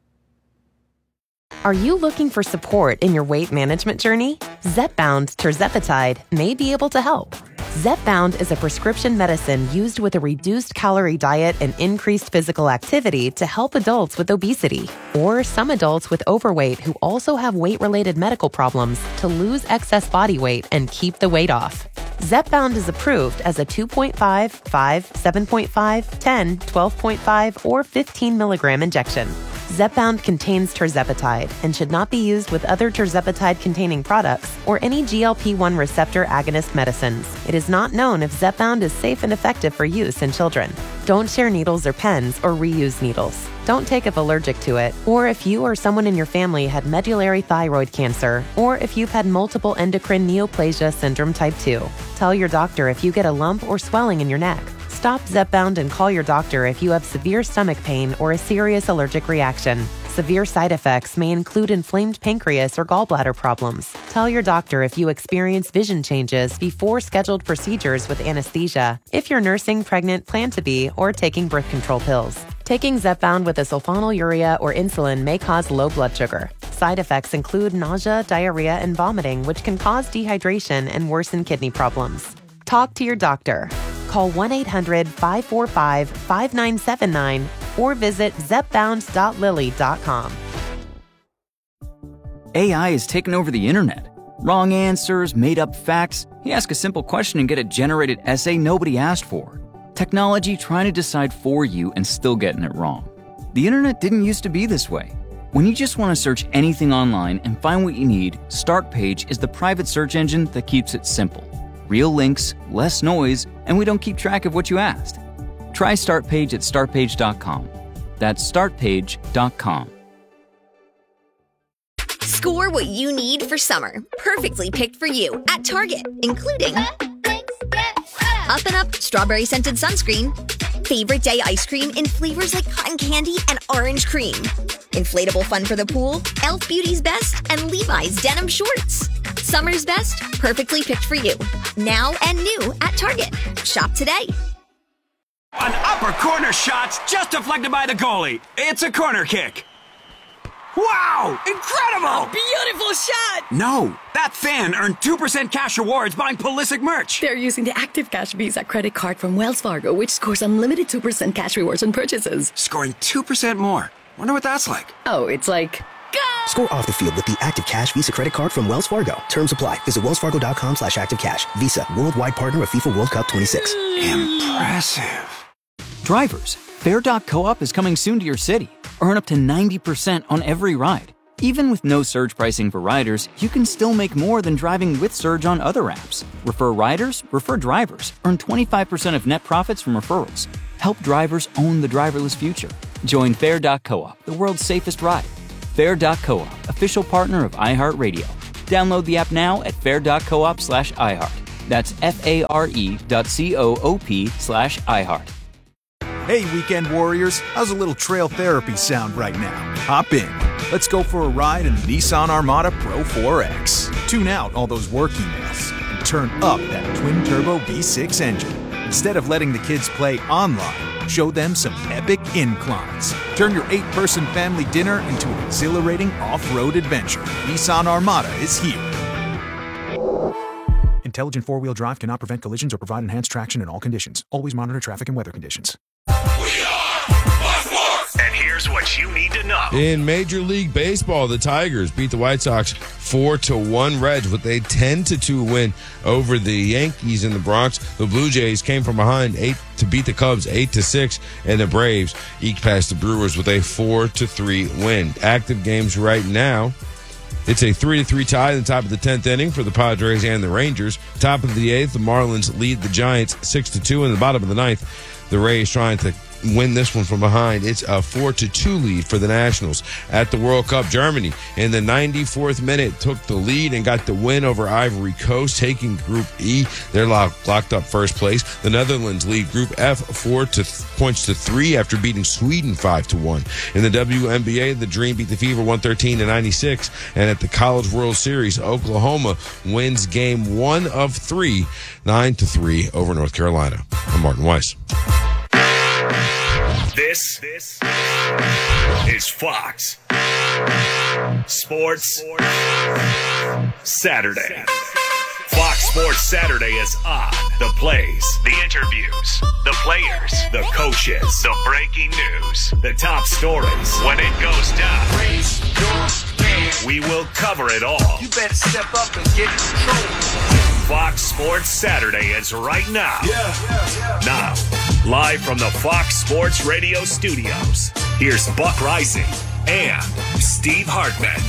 Are you looking for support in your weight management journey? Zepbound tirzepatide may be able to help. Zepbound is a prescription medicine used with a reduced calorie diet and increased physical activity to help adults with obesity or some adults with overweight who also have weight-related medical problems to lose excess body weight and keep the weight off. Zepbound is approved as a two point five, five, seven point five, ten, twelve point five, or fifteen milligram injection. Zepbound contains tirzepatide and should not be used with other tirzepatide-containing products or any G L P one receptor agonist medicines. It is not known if Zepbound is safe and effective for use in children. Don't share needles or pens or reuse needles. Don't take if allergic to it, or if you or someone in your family had medullary thyroid cancer, or if you've had multiple endocrine neoplasia syndrome type two. Tell your doctor if you get a lump or swelling in your neck. Stop Zepbound and call your doctor if you have severe stomach pain or a serious allergic reaction. Severe side effects may include inflamed pancreas or gallbladder problems. Tell your doctor if you experience vision changes before scheduled procedures with anesthesia, if you're nursing, pregnant, plan to be, or taking birth control pills. Taking Zepbound with a sulfonylurea or insulin may cause low blood sugar. Side effects include nausea, diarrhea, and vomiting, which can cause dehydration and worsen kidney problems. Talk to your doctor. Call one eight hundred, five four five, five nine seven nine or visit zepbound dot lilly dot com. A I is taking over the internet. Wrong answers, made-up facts. You ask a simple question and get a generated essay nobody asked for. Technology trying to decide for you and still getting it wrong. The internet didn't used to be this way. When you just want to search anything online and find what you need, Startpage is the private search engine that keeps it simple. Real links, less noise, and we don't keep track of what you asked. Try Startpage at start page dot com. That's start page dot com. Score what you need for summer. Perfectly picked for you at Target, including Up and Up strawberry scented sunscreen, favorite day ice cream in flavors like cotton candy and orange cream, inflatable fun for the pool, e l f Beauty's Best, and Levi's denim shorts. Summer's best, perfectly picked for you. Now and new at Target. Shop today. An upper corner shot's just deflected by the goalie. It's a corner kick. Wow! Incredible! Beautiful shot! No, that fan earned two percent cash rewards buying Pulisic merch. They're using the Active Cash Visa credit card from Wells Fargo, which scores unlimited two percent cash rewards on purchases. Scoring two percent more. Wonder what that's like. Oh, it's like... Score off the field with the Active Cash Visa credit card from Wells Fargo. Terms apply. Visit wellsfargo.com slash activecash. Visa, worldwide partner of FIFA World Cup twenty-six. Impressive. Drivers, Fair dot coop is coming soon to your city. Earn up to ninety percent on every ride. Even with no surge pricing for riders, you can still make more than driving with Surge on other apps. Refer riders, refer drivers. Earn twenty-five percent of net profits from referrals. Help drivers own the driverless future. Join Fair dot coop, the world's safest ride. Fair dot coop, official partner of iHeartRadio. Download the app now at fair dot coop slash iHeart. That's F-A-R-E dot C-O-O-P slash iHeart. Hey, weekend warriors, how's a little trail therapy sound right now? Hop in. Let's go for a ride in the Nissan Armada Pro four X. Tune out all those work emails and turn up that twin-turbo V six engine. Instead of letting the kids play online, show them some epic inclines. Turn your eight-person family dinner into an exhilarating off-road adventure. Nissan Armada is here. Intelligent four-wheel drive cannot prevent collisions or provide enhanced traction in all conditions. Always monitor traffic and weather conditions. We are Much More! And here's Here's what you need to know. In Major League Baseball, the Tigers beat the White Sox four to one Reds with a ten to two win over the Yankees in the Bronx. The Blue Jays came from behind eight to beat the Cubs eight to six, and the Braves eked past the Brewers with a four to three win. Active games right now. It's a three to three tie in the top of the tenth inning for the Padres and the Rangers. Top of the eighth, the Marlins lead the Giants six to two. In the bottom of the ninth, the Rays trying to win this one from behind. It's a four to two lead for the Nationals. At the World Cup, Germany in the ninety-fourth minute took the lead and got the win over Ivory Coast, taking Group E. They're locked, locked up first place. The Netherlands lead Group F four to th- points to three after beating Sweden five to one. In the W N B A, the Dream beat the Fever one thirteen to ninety-six. And at the College World Series, Oklahoma wins game one of three, nine to three over North Carolina. I'm Martin Weiss. This, this is Fox Sports Saturday. Fox Sports Saturday is on. The plays, the interviews, the players, the coaches, the breaking news, the top stories. When it goes down, raise your hand. We will cover it all. You better step up and get in control. Fox Sports Saturday is right now. Yeah, yeah, yeah. Now, live from the Fox Sports Radio studios, here's Buck Rising and Steve Hartman.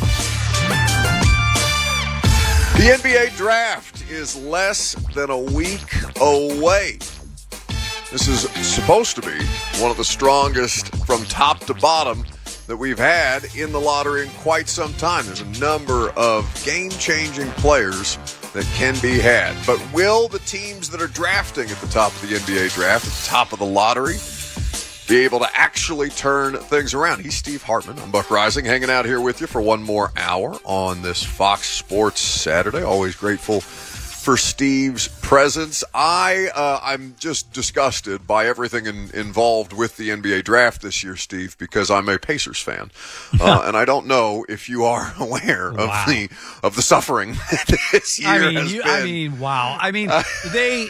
The N B A draft is less than a week away. This is supposed to be one of the strongest from top to bottom that we've had in the lottery in quite some time. There's a number of game-changing players that can be had. But will the teams that are drafting at the top of the N B A draft, at the top of the lottery, be able to actually turn things around? He's Steve Hartman. I'm Buck Rising, hanging out here with you for one more hour on this Fox Sports Saturday. Always grateful for Steve's presence. I, uh, I'm just disgusted by everything in, involved with the N B A draft this year, Steve, because I'm a Pacers fan. Uh, and I don't know if you are aware wow. of the of the suffering this year I mean, has you, been. I mean, wow. I mean, they...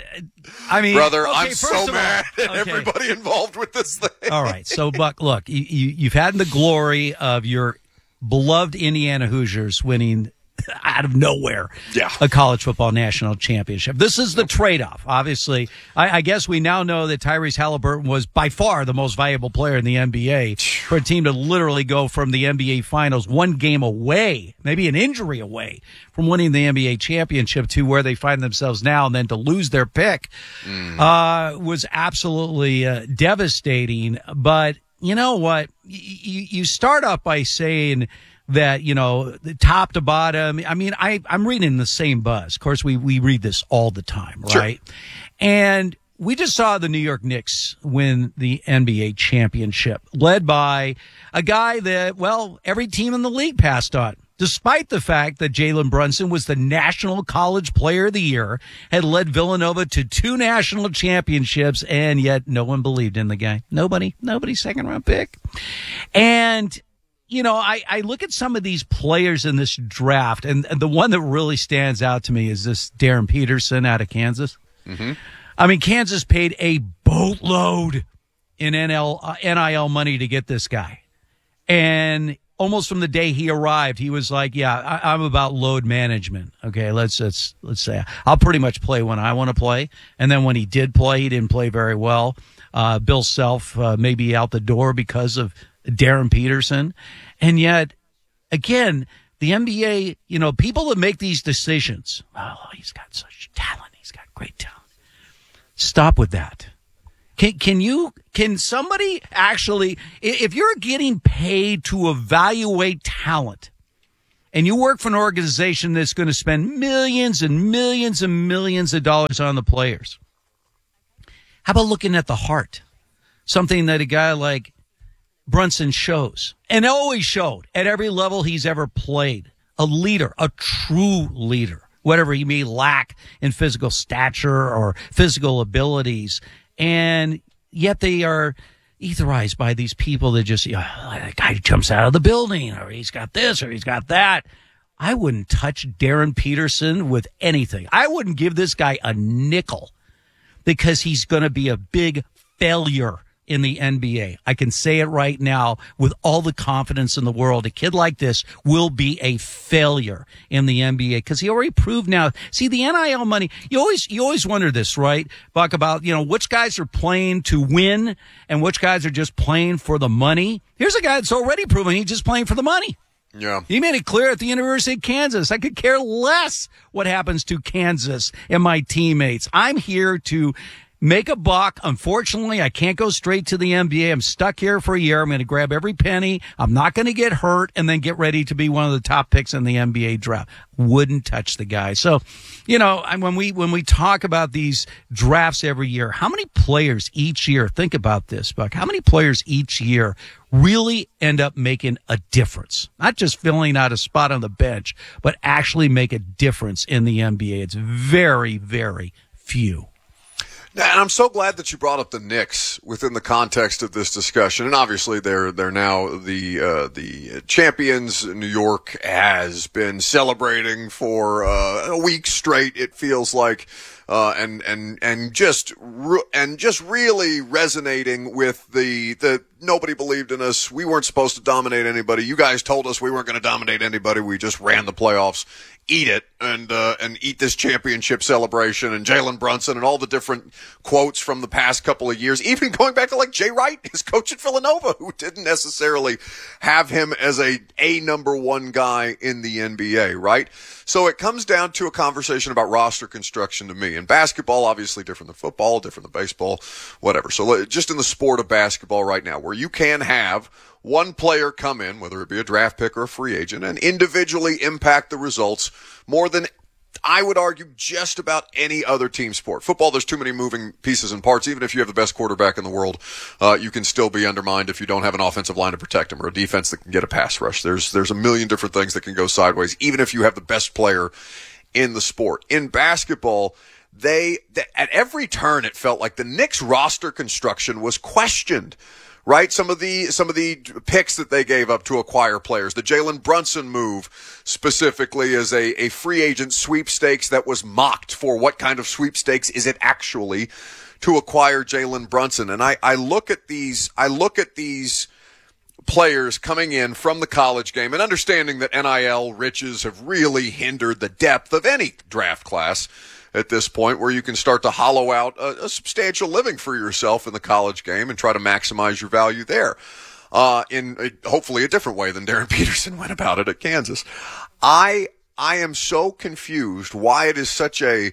I mean, brother, okay, I'm so all, mad at okay. everybody involved with this thing. All right. So, Buck, look, you, you, you've had the glory of your beloved Indiana Hoosiers winning out of nowhere yeah. a college football national championship. This is the trade-off. Obviously, I, I guess we now know that Tyrese Halliburton was by far the most valuable player in the N B A for a team to literally go from the N B A Finals one game away, maybe an injury away from winning the N B A championship to where they find themselves now, and then to lose their pick mm. uh, was absolutely uh, devastating. But you know what? You, you start off by saying that, you know, the top to bottom. I mean, I, I'm reading the same buzz. Of course, we, we read this all the time, right? Sure. And we just saw the New York Knicks win the N B A championship, led by a guy that, well, every team in the league passed on, despite the fact that Jalen Brunson was the National College Player of the Year, had led Villanova to two national championships, and yet no one believed in the guy. Nobody, nobody second round pick. And you know, I, I look at some of these players in this draft, and the one that really stands out to me is this Darren Peterson out of Kansas. Mm-hmm. I mean, Kansas paid a boatload in N L, uh, N I L money to get this guy. And almost from the day he arrived, he was like, yeah, I, I'm about load management. Okay, let's, let's, let's say I'll pretty much play when I want to play. And then when he did play, he didn't play very well. Uh, Bill Self, uh, maybe out the door because of Darren Peterson. And yet, again, the N B A, you know, people that make these decisions, oh, he's got such talent. He's got great talent. Stop with that. Can, can you, can somebody actually, if you're getting paid to evaluate talent and you work for an organization that's going to spend millions and millions and millions of dollars on the players, how about looking at the heart? Something that a guy like Brunson shows, and always showed at every level he's ever played. A leader, a true leader, whatever he may lack in physical stature or physical abilities. And yet they are etherized by these people that just, you know, that guy jumps out of the building, or he's got this, or he's got that. I wouldn't touch Darren Peterson with anything. I wouldn't give this guy a nickel because he's going to be a big failure in the N B A. I can say it right now with all the confidence in the world. A kid like this will be a failure in the N B A because he already proved now. See, the N I L money, you always, you always wonder this, right, Buck, about, you know, which guys are playing to win and which guys are just playing for the money. Here's a guy that's already proven he's just playing for the money. Yeah. He made it clear at the University of Kansas. I could care less what happens to Kansas and my teammates. I'm here to make a buck. Unfortunately, I can't go straight to the N B A. I'm stuck here for a year. I'm going to grab every penny. I'm not going to get hurt and then get ready to be one of the top picks in the N B A draft. Wouldn't touch the guy. So, you know, when we when we talk about these drafts every year, how many players each year, think about this, Buck, how many players each year really end up making a difference? Not just filling out a spot on the bench, but actually make a difference in the N B A. It's very, very few. And I'm so glad that you brought up the Knicks within the context of this discussion. And obviously they're, they're now the, uh, the champions. New York has been celebrating for, uh, a week straight, it feels like. Uh, and, and, and just, re- and just really resonating with the, the, nobody believed in us. We weren't supposed to dominate anybody. You guys told us we weren't going to dominate anybody. We just ran the playoffs. Eat it and, uh, and eat this championship celebration, and Jalen Brunson and all the different quotes from the past couple of years, even going back to like Jay Wright, his coach at Villanova, who didn't necessarily have him as a, a number one guy in the N B A, right? So it comes down to a conversation about roster construction to me. And basketball, obviously different than football, different than baseball, whatever. So just in the sport of basketball right now, where you can have one player come in, whether it be a draft pick or a free agent, and individually impact the results more than, I would argue, just about any other team sport. Football, there's too many moving pieces and parts. Even if you have the best quarterback in the world, uh, you can still be undermined if you don't have an offensive line to protect him or a defense that can get a pass rush. There's, there's a million different things that can go sideways, even if you have the best player in the sport. In basketball, they, at every turn, it felt like the Knicks roster construction was questioned. Right? Some of the, some of the picks that they gave up to acquire players. The Jalen Brunson move specifically is a, a free agent sweepstakes that was mocked for what kind of sweepstakes is it actually to acquire Jalen Brunson. And I, I look at these, I look at these players coming in from the college game and understanding that N I L riches have really hindered the depth of any draft class at this point, where you can start to hollow out a, a substantial living for yourself in the college game and try to maximize your value there, uh, in a, hopefully a different way than Darren Peterson went about it at Kansas. I, I am so confused why it is such a,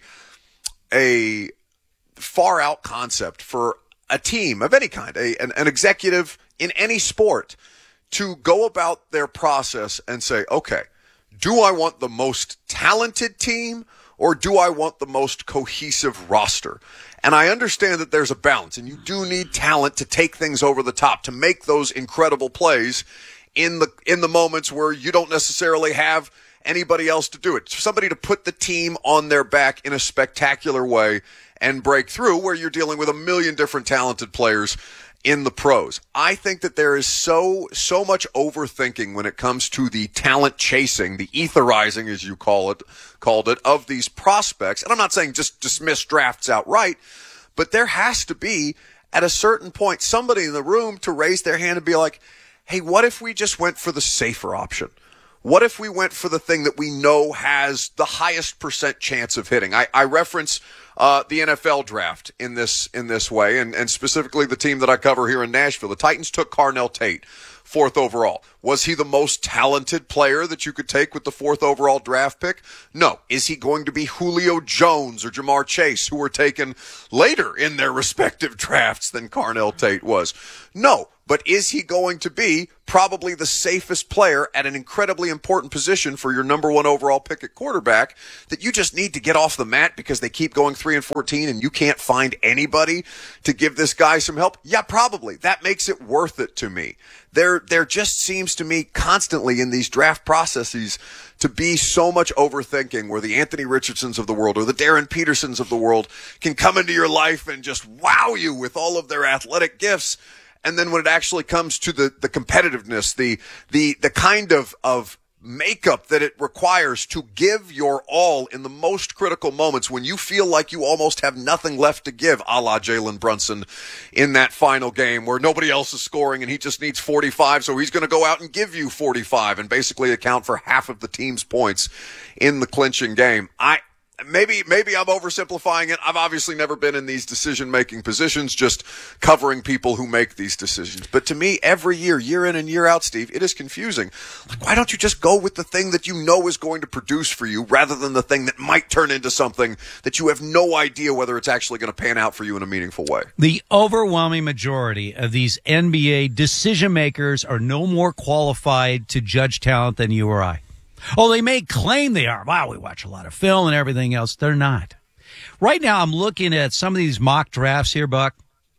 a far out concept for a team of any kind, a, an, an executive in any sport, to go about their process and say, okay, do I want the most talented team, or do I want the most cohesive roster? And I understand that there's a balance, and you do need talent to take things over the top, to make those incredible plays in the in the moments where you don't necessarily have anybody else to do it. Somebody to put the team on their back in a spectacular way and break through, where you're dealing with a million different talented players in the pros. I think that there is so, so much overthinking when it comes to the talent chasing, the etherizing, as you call it, called it, of these prospects. And I'm not saying just dismiss drafts outright, but there has to be, at a certain point, somebody in the room to raise their hand and be like, hey, what if we just went for the safer option? What if we went for the thing that we know has the highest percent chance of hitting? I, I reference uh, the N F L draft in this in this way, and, and specifically the team that I cover here in Nashville. The Titans took Carnell Tate, fourth overall. Was he the most talented player that you could take with the fourth overall draft pick? No. Is he going to be Julio Jones or Jamar Chase, who were taken later in their respective drafts than Carnell Tate was? No. But is he going to be probably the safest player at an incredibly important position for your number one overall pick at quarterback that you just need to get off the mat because they keep going three and fourteen and you can't find anybody to give this guy some help? Yeah, probably. That makes it worth it to me. There, there just seems to me constantly in these draft processes to be so much overthinking, where the Anthony Richardsons of the world or the Darren Petersons of the world can come into your life and just wow you with all of their athletic gifts. And then when it actually comes to the, the competitiveness, the, the, the kind of, of makeup that it requires to give your all in the most critical moments when you feel like you almost have nothing left to give, a la Jalen Brunson in that final game where nobody else is scoring and he just needs forty-five, so he's going to go out and give you forty-five and basically account for half of the team's points in the clinching game. I Maybe maybe I'm oversimplifying it. I've obviously never been in these decision-making positions, just covering people who make these decisions. But to me, every year, year in and year out, Steve, it is confusing. Like, why don't you just go with the thing that you know is going to produce for you rather than the thing that might turn into something that you have no idea whether it's actually going to pan out for you in a meaningful way? The overwhelming majority of these N B A decision-makers are no more qualified to judge talent than you or I. Oh, they may claim they are. Wow, we watch a lot of film and everything else. They're not. Right now, I'm looking at some of these mock drafts here, Buck.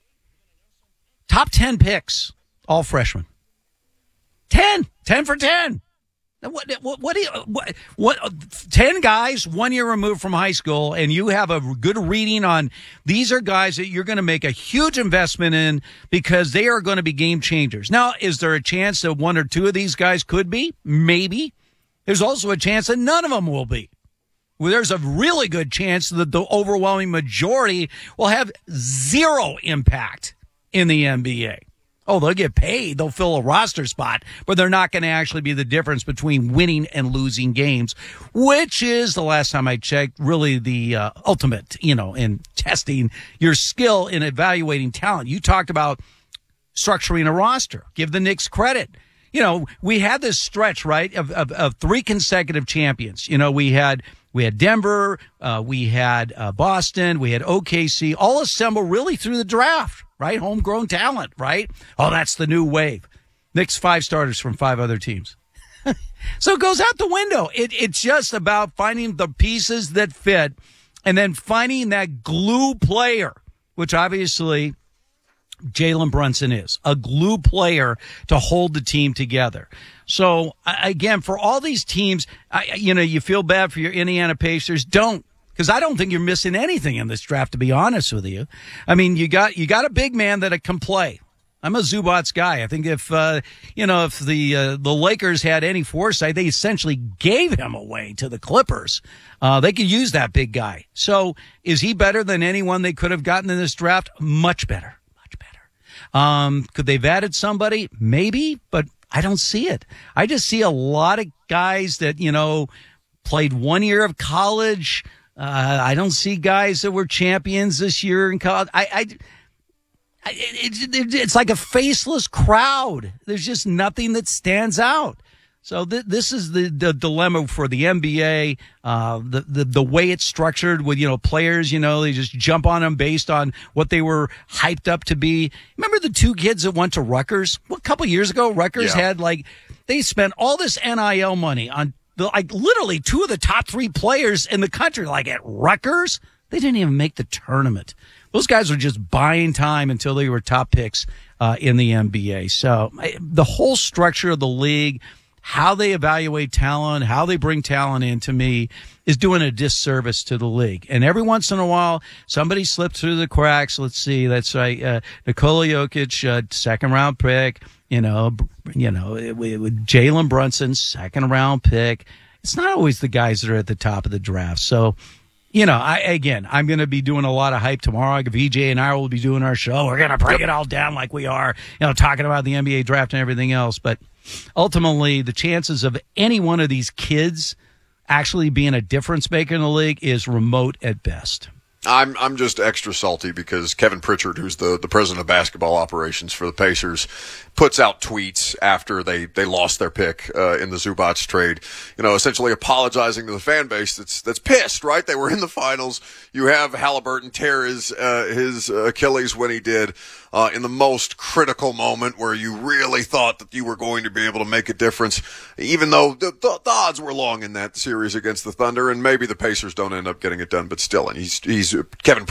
Top ten picks, all freshmen. Ten. Ten for ten. What, what, what do you, what, what, ten guys, one year removed from high school, and you have a good reading on these are guys that you're going to make a huge investment in because they are going to be game changers. Now, is there a chance that one or two of these guys could be? Maybe. There's also a chance that none of them will be. Well, there's a really good chance that the overwhelming majority will have zero impact in the N B A. Oh, they'll get paid. They'll fill a roster spot, but they're not going to actually be the difference between winning and losing games, which is, the last time I checked, really the uh, ultimate, you know, in testing your skill in evaluating talent. You talked about structuring a roster. Give the Knicks credit. You know, we had this stretch, right, of, of, of three consecutive champions. You know, we had we had Denver, uh, we had uh, Boston, we had O K C, all assembled really through the draft, right? Homegrown talent, right? Oh, that's the new wave. Knicks five starters from five other teams. So it goes out the window. It, it's just about finding the pieces that fit and then finding that glue player, which obviously Jalen Brunson is a glue player to hold the team together. So again, for all these teams, I, you know, you feel bad for your Indiana Pacers. Don't, because I don't think you're missing anything in this draft, to be honest with you. I mean, you got, you got a big man that can play. I'm a Zubats guy. I think if, uh, you know, if the, uh, the Lakers had any foresight, they essentially gave him away to the Clippers. Uh, they could use that big guy. So is he better than anyone they could have gotten in this draft? Much better. Um, could they've added somebody? Maybe, but I don't see it. I just see a lot of guys that, you know, played one year of college. Uh, I don't see guys that were champions this year in college. I, I, I it, it, it's like a faceless crowd. There's just nothing that stands out. So th- this is the, the dilemma for the N B A, uh, the, the, the way it's structured with, you know, players, you know, they just jump on them based on what they were hyped up to be. Remember the two kids that went to Rutgers? Well, a couple years ago, Rutgers yeah. had like, they spent all this N I L money on the, like literally two of the top three players in the country, like at Rutgers. They didn't even make the tournament. Those guys were just buying time until they were top picks, uh, in the N B A. So I, the whole structure of the league, how they evaluate talent, how they bring talent in, to me, is doing a disservice to the league. And every once in a while, somebody slipped through the cracks. Let's see, that's right, uh, Nikola Jokic, uh, second round pick. You know, you know, with Jalen Brunson, second round pick. It's not always the guys that are at the top of the draft. So, you know, I again, I'm going to be doing a lot of hype tomorrow. V J and I will be doing our show. We're going to break it all down like we are, you know, talking about the N B A draft and everything else. But ultimately, the chances of any one of these kids actually being a difference maker in the league is remote at best. I'm I'm just extra salty because Kevin Pritchard, who's the, the president of basketball operations for the Pacers, puts out tweets after they, they lost their pick uh, in the Zubats trade, you know, essentially apologizing to the fan base that's that's pissed, right? They were in the finals. You have Halliburton tear his uh, his Achilles when he did uh, in the most critical moment where you really thought that you were going to be able to make a difference, even though the, the, the odds were long in that series against the Thunder, and maybe the Pacers don't end up getting it done, but still, and he's he's Kevin